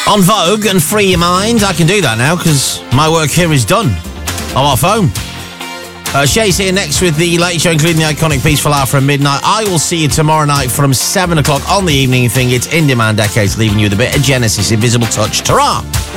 On Vogue and Free Your Mind. I can do that now because my work here is done on my phone. Shay's here next with the late show, including the iconic Peaceful Hour from midnight. I will see you tomorrow night from 7 o'clock on the evening thing. It's In Demand Decades, leaving you with a bit of Genesis, Invisible Touch. Ta-ra!